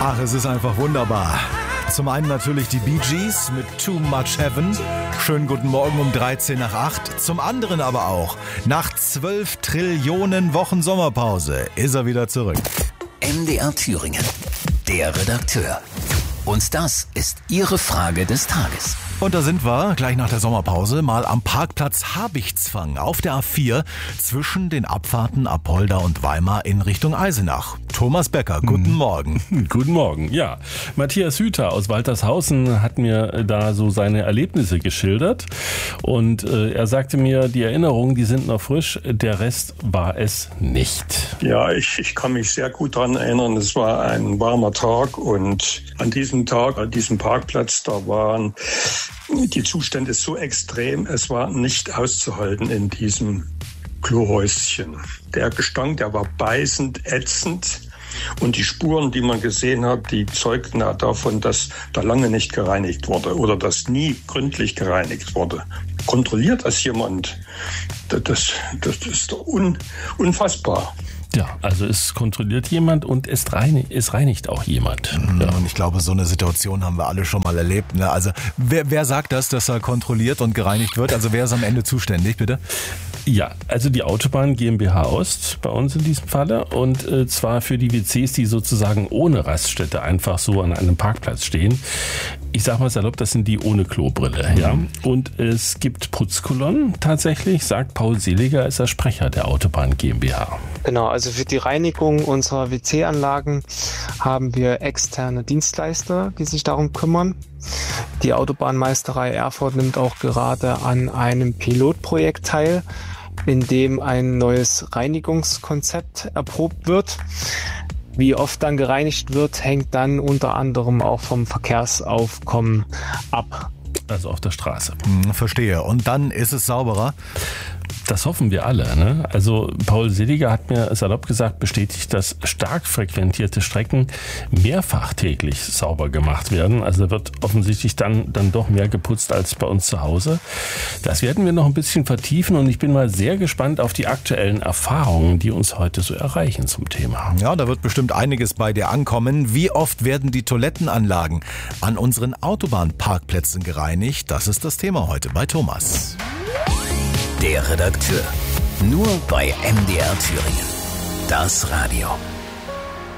Ach, es ist einfach wunderbar. Zum einen natürlich die Bee Gees mit Too Much Heaven. Schönen guten Morgen um 13 nach 8. Zum anderen aber auch, nach 12 Trillionen Wochen Sommerpause ist er wieder zurück. MDR Thüringen, der Redakteur. Und das ist Ihre Frage des Tages. Und da sind wir, gleich nach der Sommerpause, mal am Parkplatz Habichtsfang auf der A4 zwischen den Abfahrten Apolda und Weimar in Richtung Eisenach. Thomas Becker, guten Morgen. Guten Morgen, ja. Matthias Hüter aus Waltershausen hat mir da so seine Erlebnisse geschildert. Und er sagte mir, die Erinnerungen, die sind noch frisch, der Rest war es nicht. Ja, ich kann mich sehr gut daran erinnern, es war ein warmer Tag und an diesem Tag, an diesem Parkplatz, da waren die Zustände so extrem, es war nicht auszuhalten in diesem Klohäuschen. Der Gestank, der war beißend, ätzend und die Spuren, die man gesehen hat, die zeugten davon, dass da lange nicht gereinigt wurde oder dass nie gründlich gereinigt wurde. Kontrolliert das jemand? Das ist unfassbar. Ja, also es kontrolliert jemand und es reinigt auch jemand. Ja. Und ich glaube, so eine Situation haben wir alle schon mal erlebt. Ne? Also wer sagt das, dass er kontrolliert und gereinigt wird? Also wer ist am Ende zuständig, bitte? Ja, also die Autobahn GmbH Ost bei uns in diesem Falle und zwar für die WCs, die sozusagen ohne Raststätte einfach so an einem Parkplatz stehen. Ich sag mal salopp, das sind die ohne Klobrille, ja. Und es gibt Putzkolonnen tatsächlich, sagt Paul Seliger, ist der Sprecher der Autobahn GmbH. Genau, also für die Reinigung unserer WC-Anlagen haben wir externe Dienstleister, die sich darum kümmern. Die Autobahnmeisterei Erfurt nimmt auch gerade an einem Pilotprojekt teil, in dem ein neues Reinigungskonzept erprobt wird. Wie oft dann gereinigt wird, hängt dann unter anderem auch vom Verkehrsaufkommen ab. Also auf der Straße. Verstehe. Und dann ist es sauberer? Das hoffen wir alle, ne? Also Paul Seliger hat mir salopp gesagt, bestätigt, dass stark frequentierte Strecken mehrfach täglich sauber gemacht werden. Also wird offensichtlich dann doch mehr geputzt als bei uns zu Hause. Das werden wir noch ein bisschen vertiefen und ich bin mal sehr gespannt auf die aktuellen Erfahrungen, die uns heute so erreichen zum Thema. Ja, da wird bestimmt einiges bei dir ankommen. Wie oft werden die Toilettenanlagen an unseren Autobahnparkplätzen gereinigt? Das ist das Thema heute bei Thomas. Der Redakteur. Nur bei MDR Thüringen. Das Radio.